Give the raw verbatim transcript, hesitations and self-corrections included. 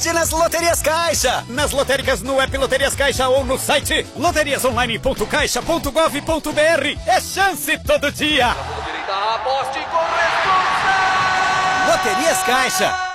nas Loterias Caixa. Nas lotéricas no app Loterias Caixa ou no site loterias online ponto caixa ponto gov ponto br. É chance todo dia. Aposte com responsa. Loterias Caixa.